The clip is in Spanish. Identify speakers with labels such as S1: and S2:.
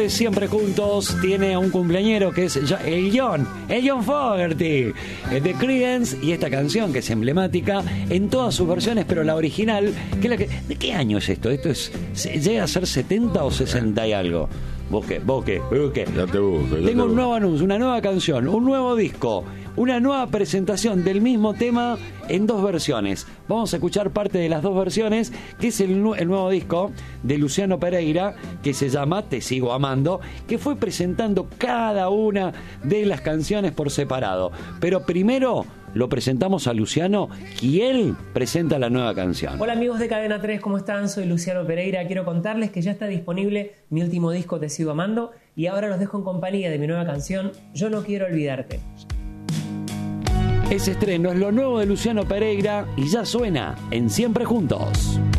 S1: de Siempre Juntos tiene a un cumpleañero que es el John Fogerty, de Creedence, y esta canción que es emblemática en todas sus versiones, pero la original, que es la que... ¿De qué año es esto? ¿Esto llega a ser 70 o 60 y algo? Busque.
S2: Ya te busco.
S1: Tengo un nuevo anuncio, una nueva canción, un nuevo disco, una nueva presentación del mismo tema en dos versiones. Vamos a escuchar parte de las dos versiones, que es el nuevo disco de Luciano Pereira, que se llama Te Sigo Amando, que fue presentando cada una de las canciones por separado. Pero primero lo presentamos a Luciano y él presenta la nueva canción.
S3: Hola amigos de Cadena 3, ¿cómo están? Soy Luciano Pereira. Quiero contarles que ya está disponible mi último disco Te Sigo Amando, y ahora los dejo en compañía de mi nueva canción Yo No Quiero Olvidarte.
S1: Ese estreno es lo nuevo de Luciano Pereira y ya suena en Siempre Juntos.